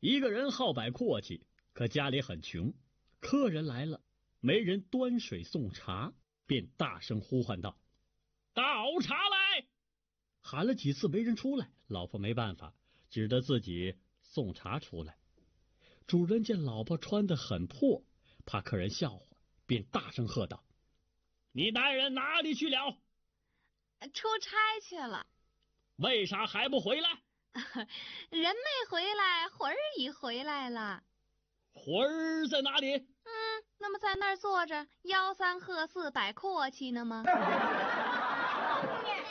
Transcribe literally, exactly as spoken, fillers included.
一个人好摆阔气，可家里很穷，客人来了，没人端水送茶，便大声呼唤道：倒茶来！喊了几次没人出来，老婆没办法，只得自己送茶出来。主人见老婆穿得很破，怕客人笑话，便大声喝道：你男人哪里去了？ 出差去了。 为啥还不回来？ 人没回来，魂儿已回来了。 魂儿在哪里？ 嗯，那么在那儿坐着，吆三喝四摆阔气呢吗？